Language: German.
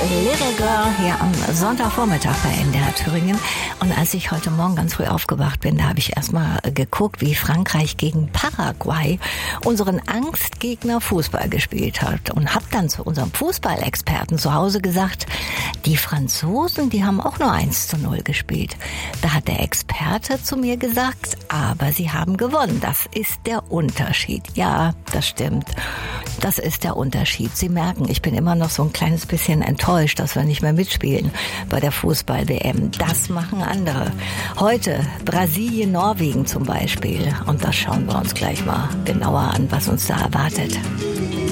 Little Girl hier am Sonntagvormittag bei NDR Thüringen. Und als ich heute Morgen ganz früh aufgewacht bin, da habe ich erstmal geguckt, wie Frankreich gegen Paraguay unseren Angstgegner Fußball gespielt hat. Und habe dann zu unserem Fußballexperten zu Hause gesagt, die Franzosen, die haben auch nur 1:0 gespielt. Da hat der Experte zu mir gesagt, aber sie haben gewonnen. Das ist der Unterschied. Ja, das stimmt. Das ist der Unterschied. Sie merken, ich bin immer noch so ein kleines bisschen enttäuscht, dass wir nicht mehr mitspielen bei der Fußball-WM. Das machen andere. Heute Brasilien, Norwegen zum Beispiel. Und das schauen wir uns gleich mal genauer an, was uns da erwartet.